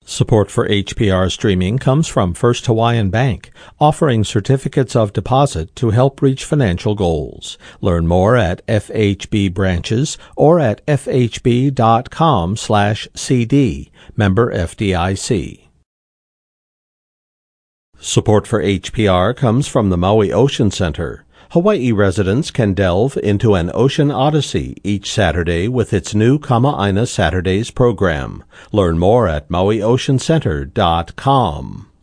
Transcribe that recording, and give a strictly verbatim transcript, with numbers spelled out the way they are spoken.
Support for H P R streaming comes from First Hawaiian Bank, offering certificates of deposit to help reach financial goals. Learn more at F H B branches or at f h b dot com slash c d. Member F D I C. Support for H P R comes from the Maui Ocean Center. Hawaii residents can delve into an ocean odyssey each Saturday with its new Kama'aina Saturdays program. Learn more at maui ocean center dot com.